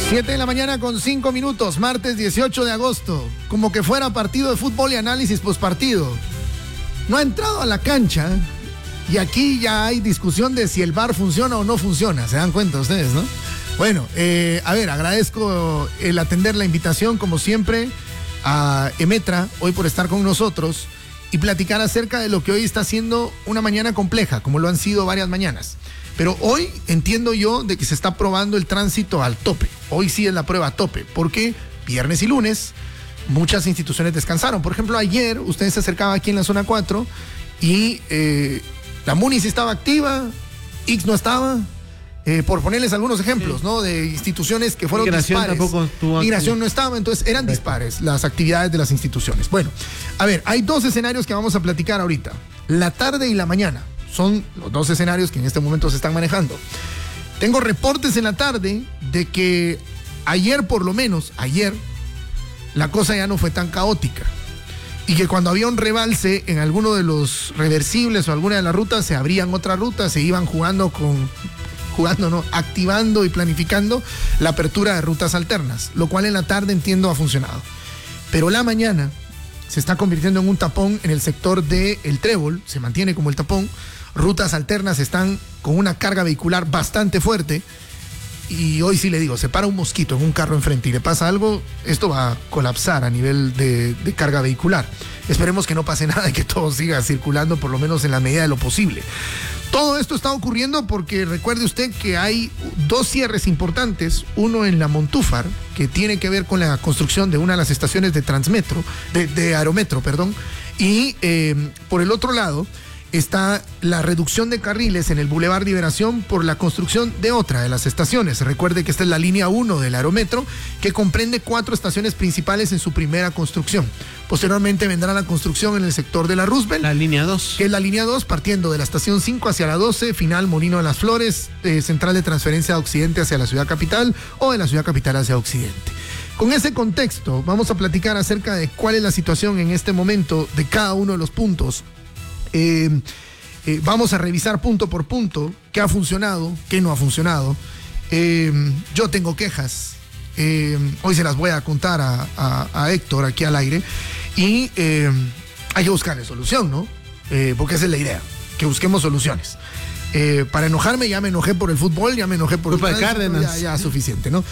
7:05 a.m, martes 18 de agosto. Como que fuera partido de fútbol y análisis postpartido. No ha entrado a la cancha y aquí ya hay discusión de si el VAR funciona o no funciona. ¿Se dan cuenta ustedes, no? Bueno, a ver, agradezco el atender la invitación, como siempre, a Emetra, hoy por estar con nosotros y platicar acerca de lo que hoy está siendo una mañana compleja, como lo han sido varias mañanas. Pero hoy entiendo yo de que se está probando el tránsito al tope. Hoy sí es la prueba a tope, porque viernes y lunes muchas instituciones descansaron. Por ejemplo, ayer usted se acercaba aquí en la zona 4 y la MUNI sí estaba activa, X no estaba, por ponerles algunos ejemplos, ¿no? De instituciones que fueron dispares. Migración no estaba, entonces eran dispares las actividades de las instituciones. Bueno, a ver, hay dos escenarios que vamos a platicar ahorita. La tarde y la mañana. Son los dos escenarios que en este momento se están manejando. Tengo reportes en la tarde de que ayer, por lo menos, la cosa ya no fue tan caótica. Y que cuando había un rebalse en alguno de los reversibles o alguna de las rutas, se abrían otras rutas, se iban activando y planificando la apertura de rutas alternas, lo cual en la tarde entiendo ha funcionado. Pero la mañana se está convirtiendo en un tapón en el sector de El Trébol, se mantiene como el tapón. Rutas alternas están con una carga vehicular bastante fuerte y hoy sí le digo, se para un mosquito en un carro enfrente y le pasa algo, esto va a colapsar a nivel de carga vehicular. Esperemos que no pase nada y que todo siga circulando por lo menos en la medida de lo posible. Todo esto está ocurriendo porque recuerde usted que hay dos cierres importantes, uno en la Montúfar, que tiene que ver con la construcción de una de las estaciones de Transmetro, de Aerometro, perdón, y por el otro lado está la reducción de carriles en el Boulevard Liberación por la construcción de otra de las estaciones. Recuerde que esta es la línea 1 del Aerometro, que comprende 4 estaciones principales en su primera construcción. Posteriormente vendrá la construcción en el sector de la Roosevelt. La línea 2. Que es la línea 2, partiendo de la estación 5 hacia la 12, final Molino de las Flores, central de transferencia de Occidente hacia la ciudad capital o de la ciudad capital hacia Occidente. Con ese contexto, vamos a platicar acerca de cuál es la situación en este momento de cada uno de los puntos. Vamos a revisar punto por punto qué ha funcionado, qué no ha funcionado. Yo tengo quejas, hoy se las voy a contar a Héctor aquí al aire y hay que buscarle solución, ¿no? Porque esa es la idea, que busquemos soluciones. Para enojarme, ya me enojé por el fútbol, ya me enojé por el Cárdenas. Ya suficiente, ¿no?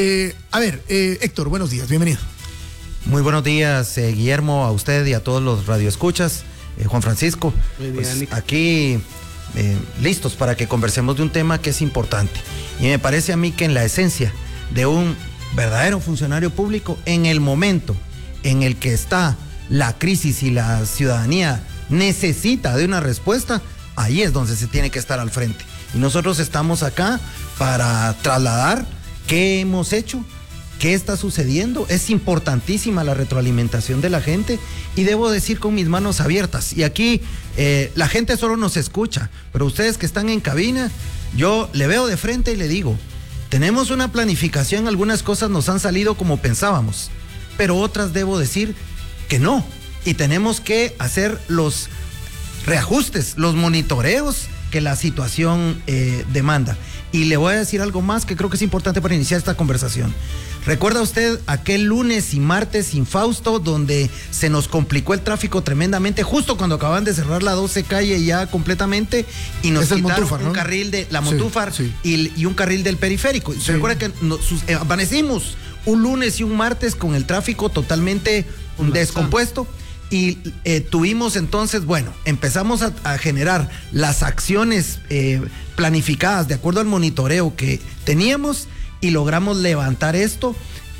A ver, Héctor, buenos días, bienvenido. Muy buenos días, Guillermo, a usted y a todos los radioescuchas. Juan Francisco, pues aquí listos para que conversemos de un tema que es importante. Y me parece a mí que en la esencia de un verdadero funcionario público, en el momento en el que está la crisis y la ciudadanía necesita de una respuesta, ahí es donde se tiene que estar al frente. Y nosotros estamos acá para trasladar qué hemos hecho, qué está sucediendo. Es importantísima la retroalimentación de la gente y debo decir con mis manos abiertas. Y aquí la gente solo nos escucha, pero ustedes que están en cabina, yo le veo de frente y le digo, tenemos una planificación, algunas cosas nos han salido como pensábamos, pero otras debo decir que no. Y tenemos que hacer los reajustes, los monitoreos que la situación demanda. Y le voy a decir algo más que creo que es importante para iniciar esta conversación. ¿Recuerda usted aquel lunes y martes infausto donde se nos complicó el tráfico tremendamente justo cuando acaban de cerrar la 12 calle ya completamente y nos quitaron Montúfar, ¿no? Un carril de la Montúfar, sí. Y un carril del periférico? ¿Se recuerda que amanecimos un lunes y un martes con el tráfico totalmente descompuesto? Y tuvimos entonces, bueno, empezamos a generar las acciones planificadas de acuerdo al monitoreo que teníamos y logramos levantar esto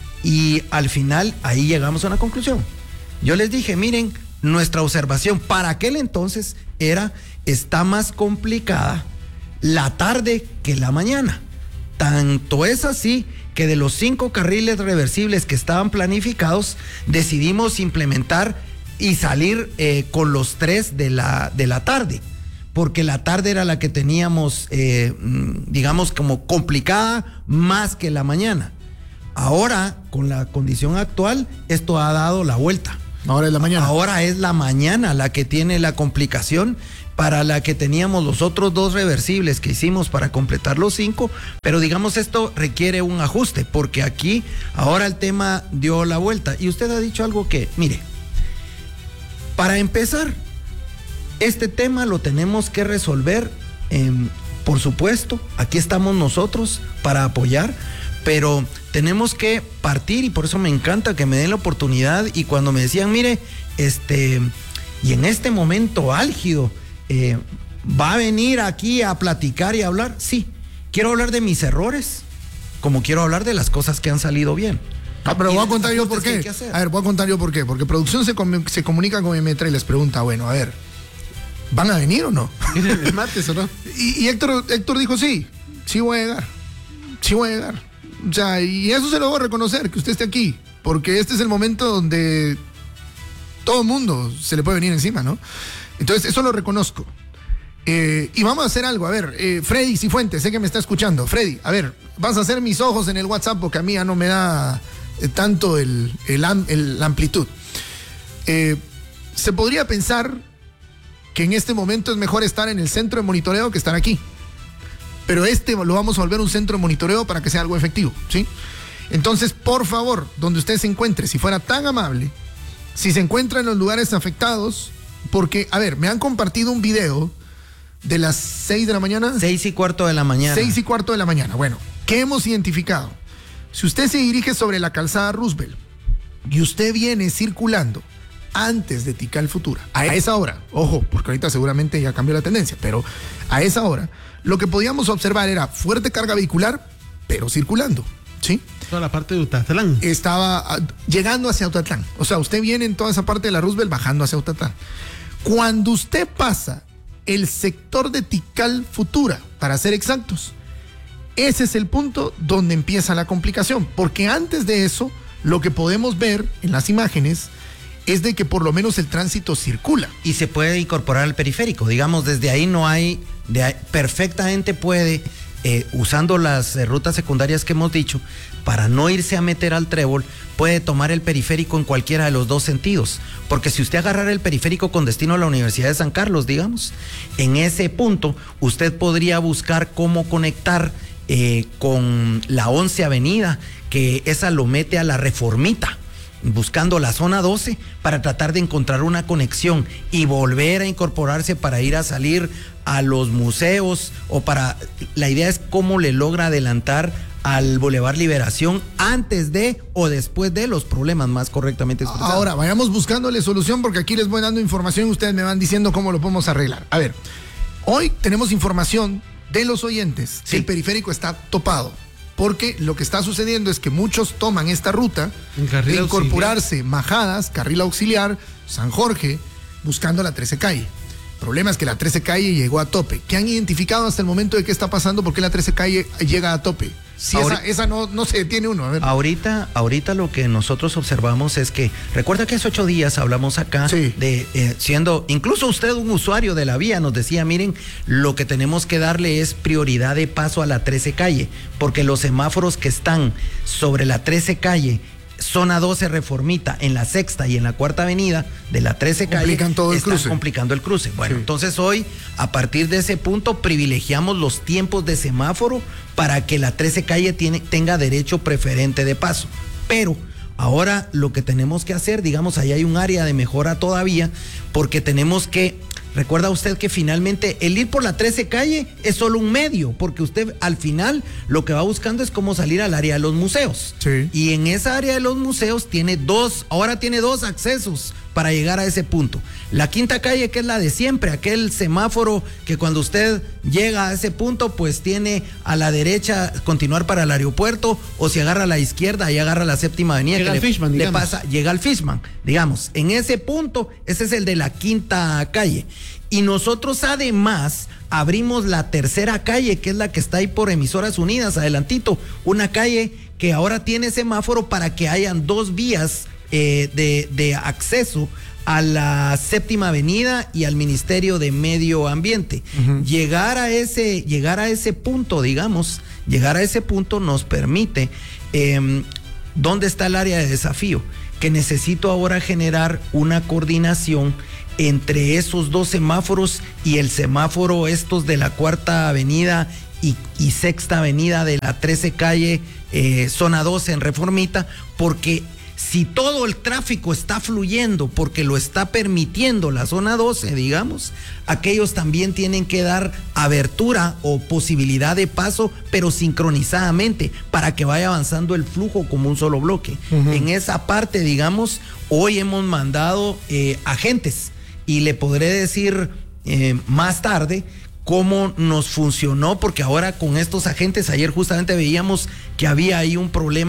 y al final ahí llegamos a una conclusión. Yo les dije, miren, nuestra observación para aquel entonces está más complicada la tarde que la mañana. Tanto es así que de los 5 carriles reversibles que estaban planificados, decidimos implementar y salir con los 3 de la tarde, porque la tarde era la que teníamos, digamos, como complicada más que la mañana. Ahora, con la condición actual, esto ha dado la vuelta. Ahora es la mañana. Ahora es la mañana la que tiene la complicación, para la que teníamos los otros 2 reversibles que hicimos para completar los 5, pero digamos esto requiere un ajuste, porque aquí ahora el tema dio la vuelta. Y usted ha dicho algo que, mire, para empezar, este tema lo tenemos que resolver, por supuesto, aquí estamos nosotros para apoyar, pero tenemos que partir, y por eso me encanta que me den la oportunidad. Y cuando me decían, mire, y en este momento álgido, va a venir aquí a platicar y a hablar, sí, quiero hablar de mis errores, como quiero hablar de las cosas que han salido bien. Pero voy a contar yo por qué. Voy a contar yo por qué. Porque producción se comunica con M3 y les pregunta, bueno, a ver, ¿van a venir o no? ¿El martes o no? Y Héctor dijo, sí voy a llegar. Sí voy a llegar. O sea, y eso se lo voy a reconocer, que usted esté aquí. Porque este es el momento donde todo el mundo se le puede venir encima, ¿no? Entonces, eso lo reconozco. Y vamos a hacer algo. A ver, Freddy Cifuentes, sé que me está escuchando. Freddy, a ver, vas a hacer mis ojos en el WhatsApp porque a mí ya no me da tanto la amplitud. Se podría pensar que en este momento es mejor estar en el centro de monitoreo que estar aquí. Pero lo vamos a volver un centro de monitoreo para que sea algo efectivo, ¿sí? Entonces, por favor, donde usted se encuentre, si fuera tan amable, si se encuentra en los lugares afectados, porque, a ver, me han compartido un video de las 6 de la mañana. 6:15 de la mañana. 6:15 de la mañana. Bueno, ¿qué hemos identificado? Si usted se dirige sobre la calzada Roosevelt y usted viene circulando antes de Tikal Futura, a esa hora, ojo, porque ahorita seguramente ya cambió la tendencia, pero a esa hora, lo que podíamos observar era fuerte carga vehicular, pero circulando, ¿sí? Toda la parte de Utatlán. Estaba llegando hacia Utatlán. O sea, usted viene en toda esa parte de la Roosevelt bajando hacia Utatlán. Cuando usted pasa el sector de Tikal Futura, para ser exactos, ese es el punto donde empieza la complicación, porque antes de eso, lo que podemos ver en las imágenes es de que por lo menos el tránsito circula. Y se puede incorporar al periférico, digamos, desde ahí no hay, perfectamente puede, usando las rutas secundarias que hemos dicho, para no irse a meter al trébol, puede tomar el periférico en cualquiera de los 2 sentidos, porque si usted agarrara el periférico con destino a la Universidad de San Carlos, digamos, en ese punto usted podría buscar cómo conectar con la 11 Avenida, que esa lo mete a la Reformita, buscando la zona 12 para tratar de encontrar una conexión y volver a incorporarse para ir a salir a los museos, o para, la idea es cómo le logra adelantar al Boulevard Liberación antes de o después de los problemas, más correctamente expresados. Ahora, vayamos buscándole solución, porque aquí les voy dando información y ustedes me van diciendo cómo lo podemos arreglar. A ver, hoy tenemos información de los oyentes, sí, que el periférico está topado, porque lo que está sucediendo es que muchos toman esta ruta de incorporarse Majadas, carril auxiliar, San Jorge, buscando la 13 calle. El problema es que la 13 calle llegó a tope. ¿Qué han identificado hasta el momento de qué está pasando? ¿Por qué la 13 calle llega a tope? Si esa no se detiene uno. A ver. Ahorita lo que nosotros observamos es que, recuerda que hace 8 días hablamos acá, sí, de siendo, incluso usted un usuario de la vía nos decía, miren, lo que tenemos que darle es prioridad de paso a la 13 calle, porque los semáforos que están sobre la 13 calle, zona 12 Reformita, en la 6ª y en la 4ª avenida de la 13 calle, están complicando el cruce. Bueno, sí, entonces hoy, a partir de ese punto, privilegiamos los tiempos de semáforo para que la 13 calle tenga derecho preferente de paso. Pero ahora lo que tenemos que hacer, digamos, ahí hay un área de mejora todavía, porque tenemos que, recuerda usted que finalmente el ir por la 13 calle es solo un medio, porque usted al final lo que va buscando es cómo salir al área de los museos. Sí. Y en esa área de los museos ahora tiene 2 accesos para llegar a ese punto. La 5ª calle, que es la de siempre, aquel semáforo que cuando usted llega a ese punto, pues tiene a la derecha continuar para el aeropuerto, o si agarra a la izquierda, ahí agarra la 7ª avenida, llega al Fishman, llega al Fishman, digamos. En ese punto, ese es el de la 5ª calle. Y nosotros además abrimos la 3ª calle, que es la que está ahí por Emisoras Unidas, adelantito, una calle que ahora tiene semáforo para que hayan 2 vías de acceso a la 7ª avenida y al Ministerio de Medio Ambiente. Uh-huh. Llegar a ese punto, digamos, nos permite, ¿dónde está el área de desafío? Que necesito ahora generar una coordinación entre esos dos semáforos y el semáforo estos de la Cuarta Avenida y Sexta Avenida de la 13 calle, zona 12 en Reformita, porque si todo el tráfico está fluyendo porque lo está permitiendo la zona 12, digamos, aquellos también tienen que dar abertura o posibilidad de paso, pero sincronizadamente, para que vaya avanzando el flujo como un solo bloque. En esa parte, digamos, hoy hemos mandado agentes y le podré decir más tarde cómo nos funcionó, porque ahora con estos agentes, ayer justamente veíamos que había ahí un problema